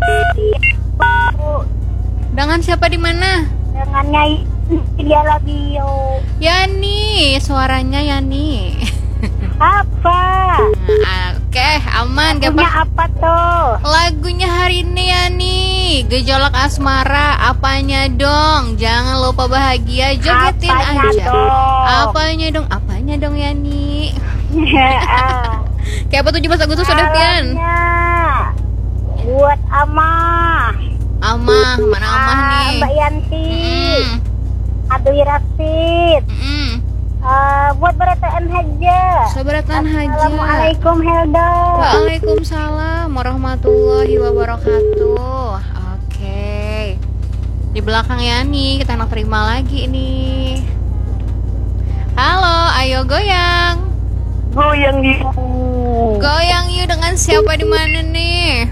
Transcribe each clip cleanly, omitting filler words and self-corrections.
Dengan siapa di mana? Dengan Nyai dia Labio. Yani, suaranya Yani. Apa? Oke, aman gak Punya apa tuh? Lagunya hari ini Yani, Gejolak Asmara. Apanya dong? Jangan lupa bahagia, jogetin Apanya aja. dong? Apanya dong Yani. Kayak apa 17 Agustus udah Pian? Buat Amah. Amah, mana Amah nih? Mbak Yanti. Adwi Rasid. Buat beratan haja. Seberatan haja. Assalamualaikum Helda. Waalaikumsalam warahmatullahi wabarakatuh. Oke. Di belakang Yani, kita nak terima lagi nih. Halo, ayo goyang. Goyang yuk. Goyang yuk, dengan siapa di mana nih?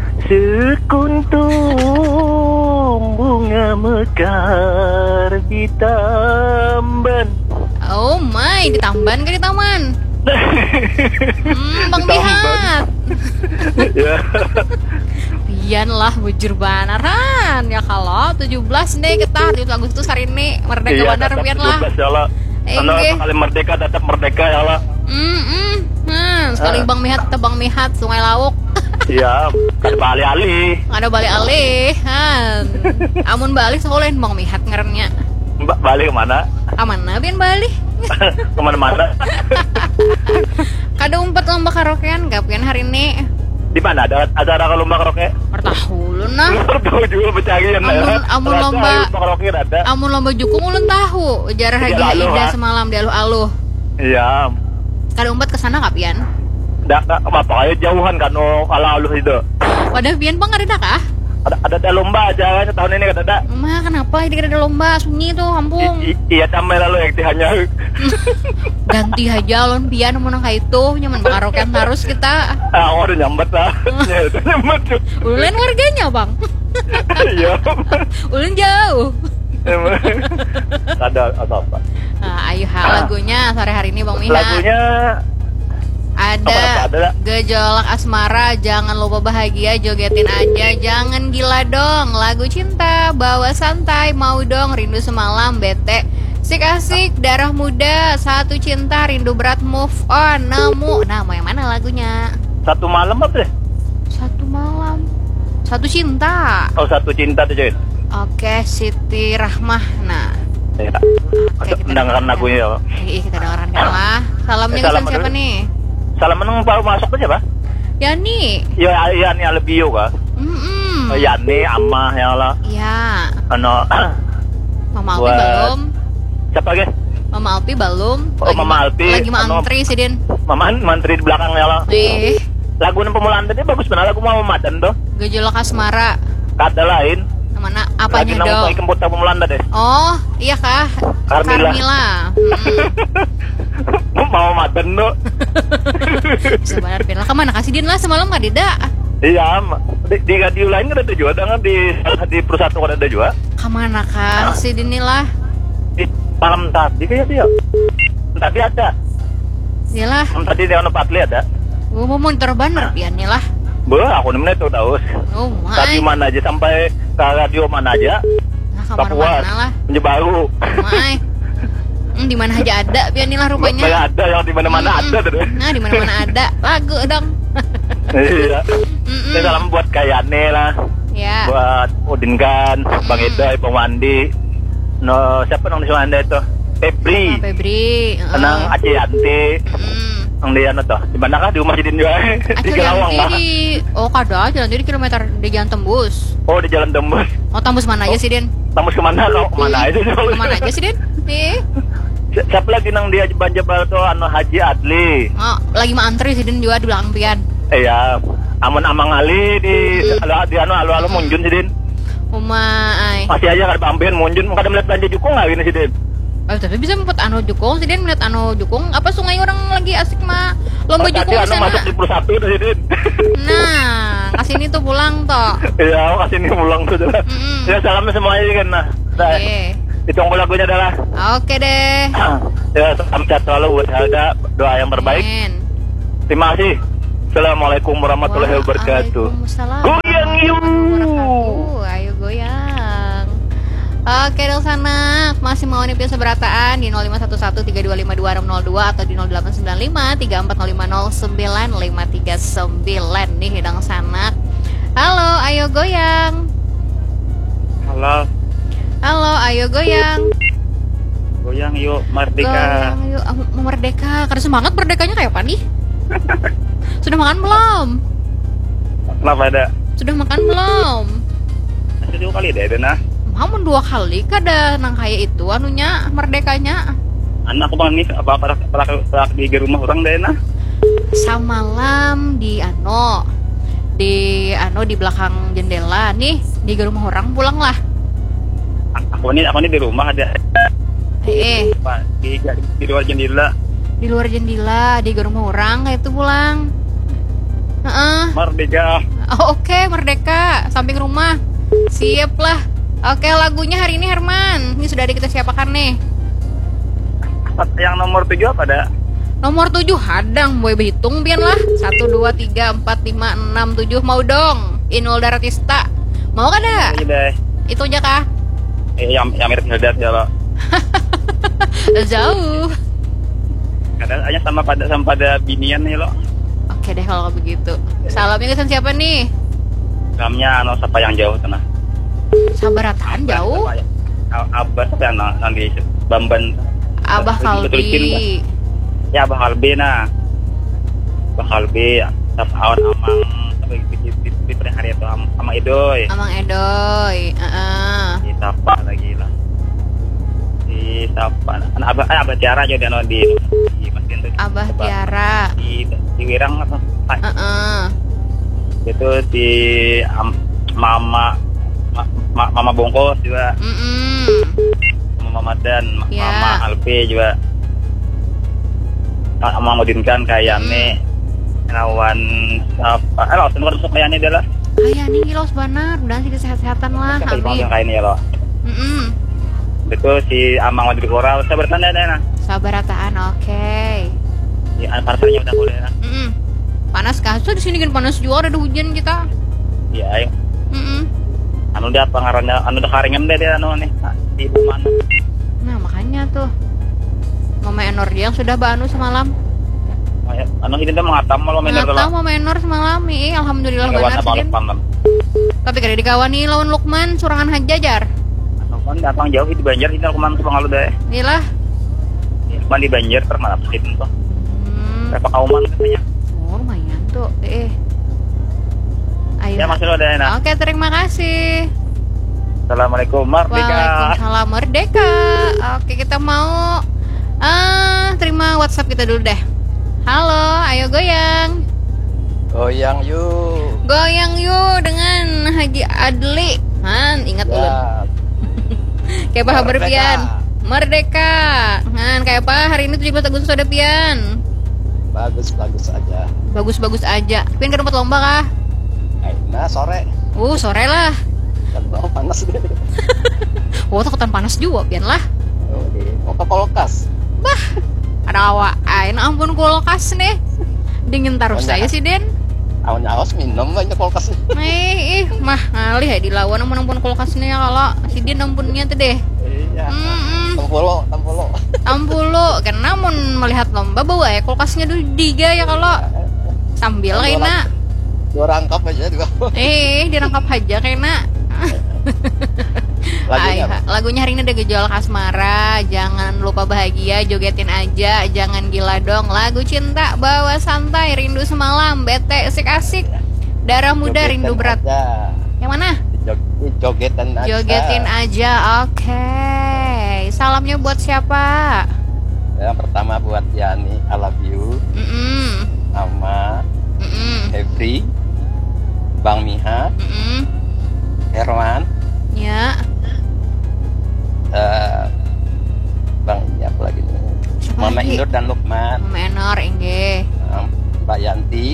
Sekuntum bunga mekar di tamban. Oh my, di Tamban ke di taman? Bang Bihat. Ya. Pian lah, bujur banaran. Ya kalau 17 nih kita 17 Agustus hari ini merdeka banar pian lah. Kali merdeka tetap merdeka ya lah. Sekali Bang Mihat tetap Bang Mihat Sungai Lauk. Iya, ada balik alih. Ada balik alih. Amun balik soalnya Bang Mihat ngerenya. Balik kemana? Amanah pian balik. Kemana-mana. Kada umpet lomba karaokean gak pian hari ini? Di mana ada acara lomba karaoke? Pertahulun nah. Tahu juga pecagian. Amun lomba karaoke ada. Amun lomba jukung ulun tahu. Jarah Haji Ida semalam di aluh-aluh. Iya. Kada umpet kesana gak pian? Dak apa aja jauhan kan aluh itu. Wadah pian Bang ada kah? Ada lomba aja tahun ini ada. Mah kenapa ini ada lomba sunyi tuh kampung? Iya tamai lalu yang hanya. Ganti aja lon pian mau nang itu nyaman karaokean harus kita. Udah nyambet lah. Nyambet. Ulun warganya Bang. Iya. Ulun jauh. Ada apa? Ayo lagunya sore hari ini Bang Miha. Lagunya ada Gejolak Asmara, jangan lupa bahagia, jogetin aja, jangan gila dong, lagu cinta, bawa santai, mau dong, rindu semalam, bete, sik asik, darah muda, satu cinta, rindu berat, move on, nemu. Nah, mau yang mana lagunya? Satu malam apa deh? Satu malam, satu cinta. Oh, satu cinta tuh cuy. Oke, Siti Rahmah. Nah, ya. Oke, kita dengarkan lagunya ya. Iya, kita dengarkan lah. Salamnya kesan siapa nih? Salam meneng baru masuk aja pak? Yani. Ya Yani Alebio kah? Yani Amah ya lah. Iya. Ano? Mama Alpi belum. Siapa guys? Mama Alpi belum. Oh Mama Alpi. Lagi mantri sih Din. Mama mantri di belakang ya lah. Lagu pemulaan tadi bagus benar lagu Mama Madan tuh. Gejolak Asmara. Kata lain. Mana apanya dong? Lagi nambah pemulaan tadi. Oh iya kah? Carmila. Mau maten tuh. Sebenarnya pindah kemana kasih Din lah semalam nggak tidak? Iya, di radio lain kan ada juga, dengan di perusahaan kan ada juga. Kemana kah si Din lah? Di malam tadi kayaknya dia. Tadi ada. Iyalah. Malam tadi di Ono Patli ada. Mau monitor banner pian nih lah. Aku nemenin tuh tahu. Oh my. Tadi mana aja sampai ke radio mana aja. Nah, kemana-mana lah. Menyebaru. My. Di mana aja ada pianilah rupanya. Banyak ada yang di mana-mana ada tuh. Nah, di mana-mana ada. Lagu dong. Iya. Ini salam buat Kayane lah. Ya. Buat Udin kan, Bang Edoy, Bang Wandi. No, siapa nang di sana itu? Febri. Febri. Nang Aceh Yanti. Nang dia no tuh. Di mana kah? Di rumah Jidin juga. Di Kelawang lah. Kada jalan jadi kilometer di Jalan Tembus. Oh, di Jalan Tembus. Oh, Tembus mana aja sih, Din? Tembus kemana kau? Kemana aja sih? Kemana aja sih, Din? Siapa lagi nang dia jebal tuh Haji Adli. Oh, lagi mau antri sih Din juga di belakang pian. Iya, Amang Ali di alu munjun sih Din. Umai. Masih aja kada pampian munjun, kada melihat belanja jukung lagi nih sih Din. Tapi bisa mempet jukung sih Din, melihat jukung. Apa sungai orang lagi asik mah lomba jukung di sana. Masuk di perusahaan tuh sih Din. Nah, kasih ini tuh pulang toh. Iya, kasih ini pulang tuh. Ya salamnya semuanya kan nah. Ditunggu lagunya adalah. Oke deh. Ya, salam sehat selalu buat Helda, doa yang terbaik. Terima kasih. Assalamualaikum warahmatullahi wabarakatuh. Waalaikumsalam. Goyang yuk. Oke dong Sanak, masih mau nih biasa berataan di 051132522602 atau di 089530509539 nih dong Sanak. Halo, ayo goyang. Halo, Halo, ayo goyang. goyang yuk merdeka. Goyang yuk, merdeka. Karena semangat merdekanya kayak apa nih? Sudah makan belum? Kenapa ada? Sudah makan belum? Masih 2 kali deh, Dena. Mau 2 kali kada nang kayak itu anunya merdekanya. Anak aku bang nih apa di rumah orang Dena. Samalam di di belakang jendela nih di rumah orang pulang lah. Aku nih di rumah ada. Pak di luar jendela. Di luar jendela di rumah orang kayak itu pulang. Merdeka. Oh, oke, merdeka samping rumah. Siap lah. Oke, lagunya hari ini Herman. Ini sudah kita siapakan nih. Yang nomor 7 apa ada? Nomor 7 hadang, boy berhitung pian lah. 1 2 3 4 5 6 7 mau dong. Inul Daratista. Mau kada? Iya deh. Itu aja kah? Yang mirip Hildat ya lo. Jauh. Kadang hanya sama pada binian nih lo. Oke deh kalau begitu. Salamnya kesan siapa nih? Salamnya siapa yang jauh tenang. Sabaratan jauh. Abah siapa yang nanti Bamban. Abah Kalbi. Ya Abah Kalbi nah. Abah Kalbi sama awan amang di hari itu sama Edoy. Amang Edoy. Di Sapa lagi lah. Di Sapa. Abah Tiara juga di Masjid itu. Abah Tiara. Di Wirang apa? Itu di Mama Bongkos juga. Mama Dan, Mama Alpi juga. Mama Mudinkan kayaknya lawan apa? Lawan kan masuk kayaknya dia lah. Kayak nih los benar, mudahan sih sehat-sehatan lah. Habis. Kayak ini ya lo. Betul si Amang Wadri Koral. Saya bertanda deh nah. Sabarataan, oke. Di antaranya udah boleh nah. Panas kah? So di sini kan panas juga ada hujan kita. Iya, ayo. Anu dia apa ngarannya? Anu udah karingan deh dia anu nih. Di mana? Nah, makanya tuh. Mama Enor dia yang sudah banu semalam. Anu ini tuh mengatam lo menor lah. Mama Enor semalam nih, alhamdulillah benar sih. Tapi kada dikawani lawan Lukman surangan Hajajar. Kan datang jauh di Banjar ini Lukman tuh pengalu deh. Iyalah. Lukman di Banjar pernah apa itu tuh. Berapa kauman katanya? Oh, lumayan tuh. Ayo. Ya masih lo ada enak. Oke, terima kasih. Assalamualaikum merdeka. Waalaikumsalam merdeka. Oke, kita mau terima WhatsApp kita dulu deh. Halo, ayo goyang. Goyang yuk. Goyang yuk dengan Haji Adli. Han, ingat ulun. Kayak apa kabar pian? Merdeka. Han, kayak apa hari ini 17 Agustus ada pian? Bagus aja. Bagus aja. Pian ke tempat lomba kah? Nah, sore. Sore lah. Kan panas deh. Takutan panas juga pian lah. Mau ke kulkas. Bah, ada awain ampun kulkas nih. Dingin terus saya sih Den. Awan awas minum banyak kulkas. Mah ngalih ya dilawan ampun kulkas nih ya kalau si Den ampunnya tuh deh. Iya. Tampulo. Karena mau melihat lomba bawa ya kulkasnya dulu diga ya kalau sambil kayaknya. Dua rangkap aja juga. Dirangkap aja kayaknya. Lagunya hari ini ada Gejolak Asmara. Jangan lupa bahagia, jogetin aja. Jangan gila dong. Lagu cinta, bawa santai. Rindu semalam, bete, asik-asik. Darah muda, jogetin rindu berat aja. Yang mana? Jogetin aja. Oke. Salamnya buat siapa? Yang pertama buat Yani, I love you. Sama Every, Bang Miha, Herman. Ya. Bang ini apa lagi nih? Mama Indur dan Lukman. Mama Enor Engge. Mbak Yanti.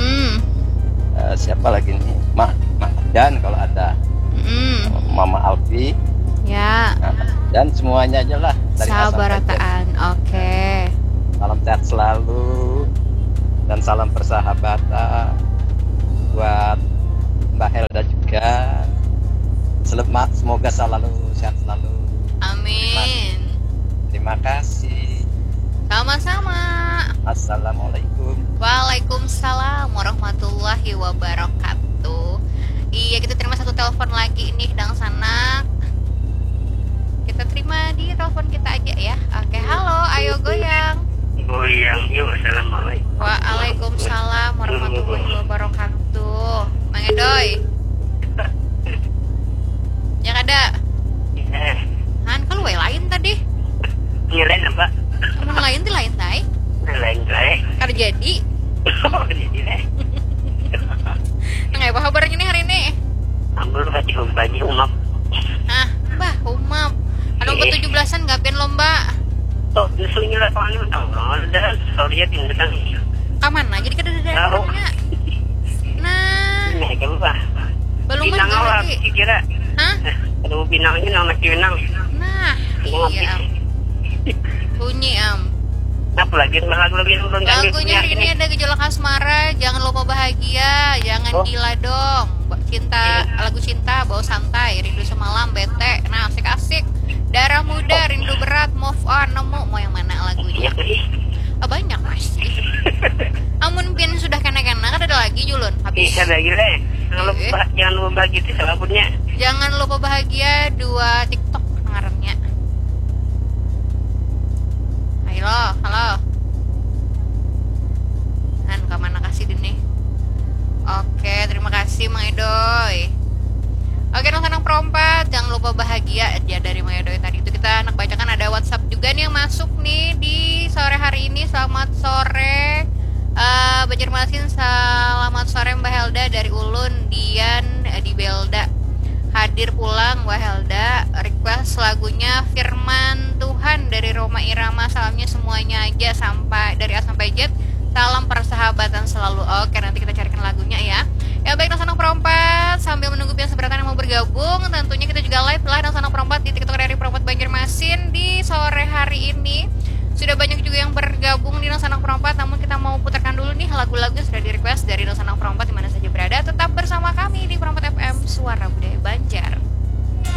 Siapa lagi nih? Mak Dan kalau ada. Mama Alfi. Ya. Dan semuanya aja lah. Sabarataan. Oke. Salam sehat selalu dan salam persahabatan buat Mbak Helda juga. Semoga selalu sehat selalu. Amin. Terima kasih. Sama-sama. Assalamualaikum. Waalaikumsalam warahmatullahi wabarakatuh. Iya, kita terima satu telepon lagi nih dang sanak. Kita terima di telepon kita aja ya. Oke, halo, ayo goyang. Goyang, yuk, assalamualaikum. Waalaikumsalam warahmatullahi wabarakatuh. Mang Edoy. Ya kada. Han, kalau lain tadi. Nyalain apa? Emang lain tuh lain tay. Lain lain. Kada jadi. Oh, jadi deh. Nggak apa kabarnya nih hari ini? Ambil baju umap. Ah, Mbah, umap. Anu ke 17-an ngapain lomba? Tuh, justru nyala soalnya udah sorry ya tinggal Kamana? Jadi kada ada orangnya. Nah, ini kan bah. belum Pinang kan awal lagi. kira. Hah? Aduh, pinangnya nama pinang. Nah, iya. Bunyi Apa lagi lagu-lagu yang belum lagunya hari ini ada Gejolak Asmara, Jangan Lupa Bahagia, Jangan Gila Dong, Cinta, lagu cinta, Bawa Santai, Rindu Semalam, Bete, nah asik-asik, Darah Muda, Rindu Berat, Move On, Nemu, mau yang mana lagunya? Banyak mas. Amun pin sudah kena-kena, kan ada lagi Julun, habis. Ada lagi deh. Jangan lupa bagi itu sebabnya. Jangan Lupa Bahagia, 2 TikTok ngarannya. Halo. Han, kemana kasih dini? Oke, terima kasih Mang Edoy. Oke, Nang Perompat, jangan lupa bahagia ya dari Mang Edoy tadi itu kita nak bacakan ada WhatsApp juga nih yang masuk nih di sore hari ini. Selamat sore Banjarmasin, selamat sore Mbak Helda dari Ulun, Dian di Belda. Hadir pulang Mbak Helda, request lagunya Firman Tuhan dari Roma Irama, salamnya semuanya aja sampai dari A sampai Z, salam persahabatan selalu. Oke, nanti kita carikan lagunya ya. Ya baik, Nang Perompat, sambil menunggu pihak seberatan yang mau bergabung, tentunya kita juga live lah Nang Perompat di TikTok dari Perompat Banjarmasin di sore hari ini. Sudah banyak juga yang bergabung di Nang Perompat, namun kita mau putarkan dulu nih lagu-lagu yang sudah di request dari Nang Perompat di mana saja berada. Tetap bersama kami di Perompat FM, Suara Budaya Banjar.